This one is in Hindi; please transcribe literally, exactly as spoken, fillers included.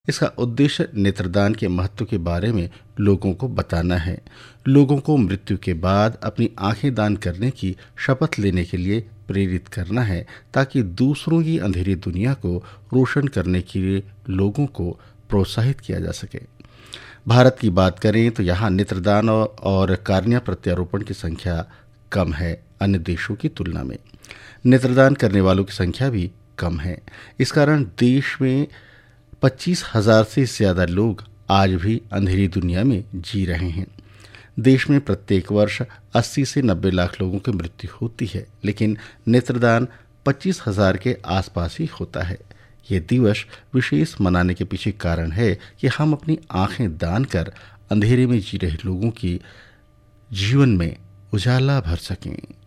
इसका उद्देश्य नेत्रदान के महत्व के बारे में लोगों को बताना है। लोगों को मृत्यु के बाद अपनी आंखें दान करने की शपथ लेने के लिए प्रेरित करना है, ताकि दूसरों की अंधेरी दुनिया को रोशन करने के लिए लोगों को प्रोत्साहित किया जा सके। भारत की बात करें तो यहाँ नेत्रदान और कार्निया प्रत्यारोपण की संख्या कम है अन्य देशों की तुलना में। नेत्रदान करने वालों की संख्या भी कम है। इस कारण देश में पच्चीस हजार से ज़्यादा लोग आज भी अंधेरी दुनिया में जी रहे हैं। देश में प्रत्येक वर्ष अस्सी से नब्बे लाख लोगों की मृत्यु होती है, लेकिन नेत्रदान पच्चीस हजार के आसपास ही होता है। ये दिवस विशेष मनाने के पीछे कारण है कि हम अपनी आंखें दान कर अंधेरे में जी रहे लोगों की जीवन में उजाला भर सकें।